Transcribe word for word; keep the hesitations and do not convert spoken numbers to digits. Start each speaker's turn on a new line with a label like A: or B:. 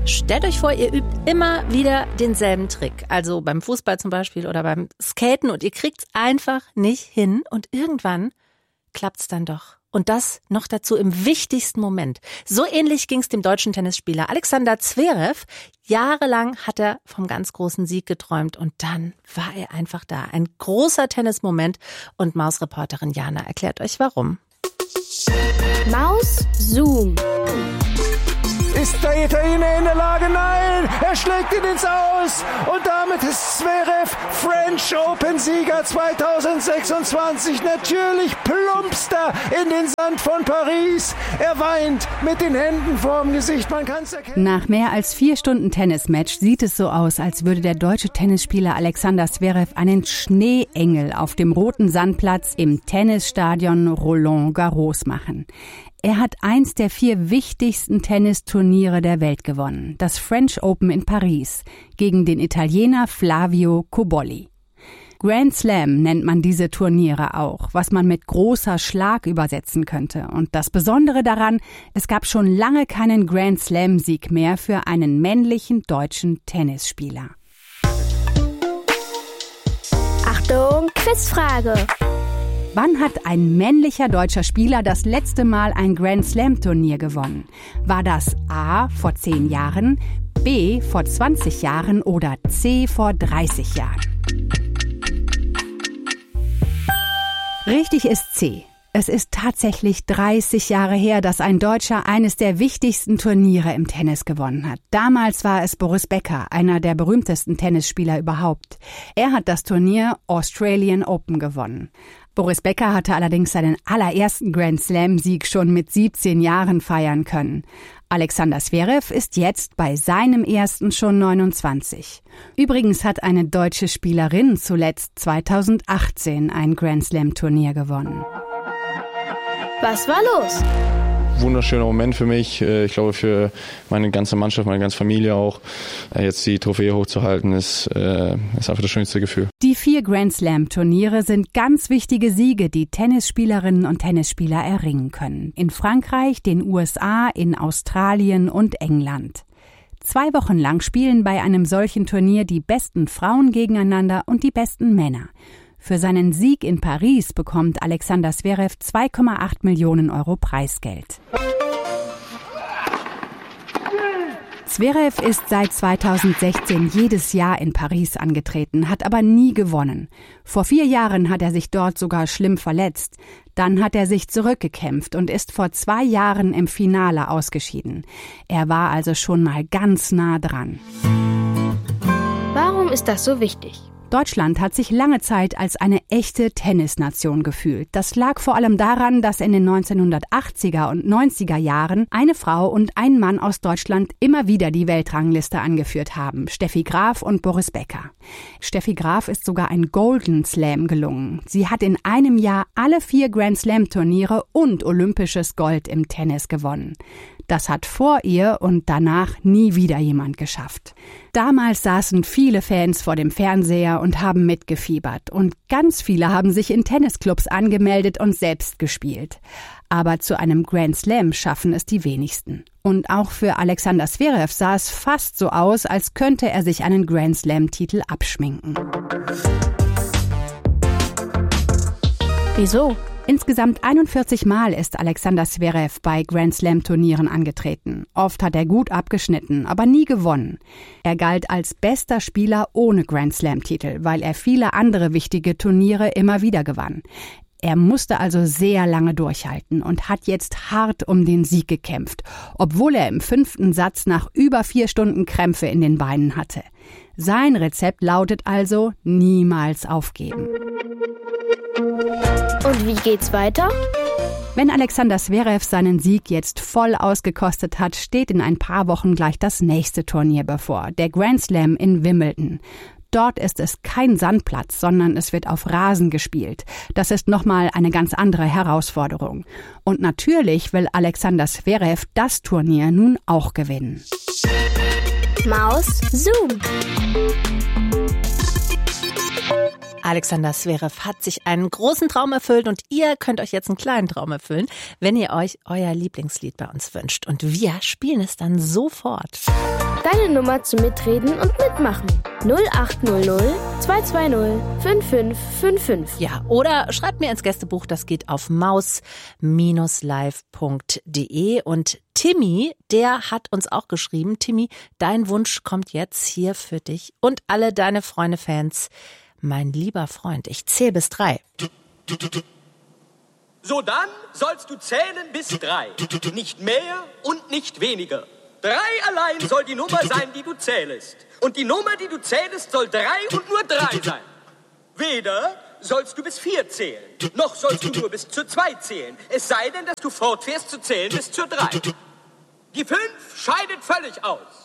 A: Stellt euch vor, ihr übt immer wieder denselben Trick. Also beim Fußball zum Beispiel oder beim Skaten und ihr kriegt's einfach nicht hin und irgendwann klappt's dann doch. Und das noch dazu im wichtigsten Moment. So ähnlich ging's dem deutschen Tennisspieler Alexander Zverev. Jahrelang hat er vom ganz großen Sieg geträumt und dann war er einfach da. Ein großer Tennismoment und Maus-Reporterin Jana erklärt euch warum.
B: Maus Zoom.
C: Ist der Italiener in der Lage? Nein, er schlägt ihn ins Aus. Und damit ist Zverev French Open-Sieger zweitausendsechsundzwanzig. Natürlich plumpst er in den Sand von Paris. Er weint mit den Händen vorm Gesicht. Man kann's erkennen.
D: Nach mehr als vier Stunden Tennismatch sieht es so aus, als würde der deutsche Tennisspieler Alexander Zverev einen Schneeengel auf dem roten Sandplatz im Tennisstadion Roland Garros machen. Er hat eins der vier wichtigsten Tennisturniere der Welt gewonnen, das French Open in Paris, gegen den Italiener Flavio Cobolli. Grand Slam nennt man diese Turniere auch, was man mit großer Schlag übersetzen könnte. Und das Besondere daran, es gab schon lange keinen Grand Slam-Sieg mehr für einen männlichen deutschen Tennisspieler.
B: Achtung, Quizfrage.
D: Wann hat ein männlicher deutscher Spieler das letzte Mal ein Grand-Slam-Turnier gewonnen? War das A. vor zehn Jahren, B. vor zwanzig Jahren oder C. vor dreißig Jahren? Richtig ist C. Es ist tatsächlich dreißig Jahre her, dass ein Deutscher eines der wichtigsten Turniere im Tennis gewonnen hat. Damals war es Boris Becker, einer der berühmtesten Tennisspieler überhaupt. Er hat das Turnier Australian Open gewonnen. Boris Becker hatte allerdings seinen allerersten Grand-Slam-Sieg schon mit siebzehn Jahren feiern können. Alexander Zverev ist jetzt bei seinem ersten schon neunundzwanzig. Übrigens hat eine deutsche Spielerin zuletzt zweitausendachtzehn ein Grand-Slam-Turnier gewonnen.
B: Was war los?
E: Wunderschöner Moment für mich. Ich glaube, für meine ganze Mannschaft, meine ganze Familie auch. Jetzt die Trophäe hochzuhalten, ist, ist einfach das schönste Gefühl.
D: Die vier Grand-Slam-Turniere sind ganz wichtige Siege, die Tennisspielerinnen und Tennisspieler erringen können. In Frankreich, den U S A, in Australien und England. Zwei Wochen lang spielen bei einem solchen Turnier die besten Frauen gegeneinander und die besten Männer. Für seinen Sieg in Paris bekommt Alexander Zverev zwei Komma acht Millionen Euro Preisgeld. Zverev ist seit zweitausendsechzehn jedes Jahr in Paris angetreten, hat aber nie gewonnen. Vor vier Jahren hat er sich dort sogar schlimm verletzt. Dann hat er sich zurückgekämpft und ist vor zwei Jahren im Finale ausgeschieden. Er war also schon mal ganz nah dran.
B: Warum ist das so wichtig?
D: Deutschland hat sich lange Zeit als eine echte Tennisnation gefühlt. Das lag vor allem daran, dass in den neunzehnhundertachtziger und neunziger Jahren eine Frau und ein Mann aus Deutschland immer wieder die Weltrangliste angeführt haben, Steffi Graf und Boris Becker. Steffi Graf ist sogar ein Golden Slam gelungen. Sie hat in einem Jahr alle vier Grand Slam Turniere und olympisches Gold im Tennis gewonnen. Das hat vor ihr und danach nie wieder jemand geschafft. Damals saßen viele Fans vor dem Fernseher und haben mitgefiebert. Und ganz viele haben sich in Tennisclubs angemeldet und selbst gespielt. Aber zu einem Grand Slam schaffen es die wenigsten. Und auch für Alexander Zverev sah es fast so aus, als könnte er sich einen Grand Slam-Titel abschminken.
B: Wieso?
D: Insgesamt einundvierzig Mal ist Alexander Zverev bei Grand-Slam-Turnieren angetreten. Oft hat er gut abgeschnitten, aber nie gewonnen. Er galt als bester Spieler ohne Grand-Slam-Titel, weil er viele andere wichtige Turniere immer wieder gewann. Er musste also sehr lange durchhalten und hat jetzt hart um den Sieg gekämpft, obwohl er im fünften Satz nach über vier Stunden Krämpfe in den Beinen hatte. Sein Rezept lautet also: niemals aufgeben.
B: Und wie geht's weiter?
D: Wenn Alexander Zverev seinen Sieg jetzt voll ausgekostet hat, steht in ein paar Wochen gleich das nächste Turnier bevor, der Grand Slam in Wimbledon. Dort ist es kein Sandplatz, sondern es wird auf Rasen gespielt. Das ist nochmal eine ganz andere Herausforderung. Und natürlich will Alexander Zverev das Turnier nun auch gewinnen.
B: Maus Zoom.
A: Alexander Zverev hat sich einen großen Traum erfüllt und ihr könnt euch jetzt einen kleinen Traum erfüllen, wenn ihr euch euer Lieblingslied bei uns wünscht. Und wir spielen es dann sofort.
B: Deine Nummer zum Mitreden und Mitmachen. null acht null null zwei zwei null fünf fünf fünf fünf.
A: Ja, oder schreibt mir ins Gästebuch, das geht auf maus Bindestrich live punkt de. Und Timmy, der hat uns auch geschrieben. Timmy, dein Wunsch kommt jetzt hier für dich und alle deine Freunde-Fans. Mein lieber Freund, ich zähle bis drei.
F: So, dann sollst du zählen bis drei. Nicht mehr und nicht weniger. Drei allein soll die Nummer sein, die du zählst. Und die Nummer, die du zählst, soll drei und nur drei sein. Weder sollst du bis vier zählen, noch sollst du nur bis zur zwei zählen. Es sei denn, dass du fortfährst zu zählen bis zur drei. Die fünf scheidet völlig aus.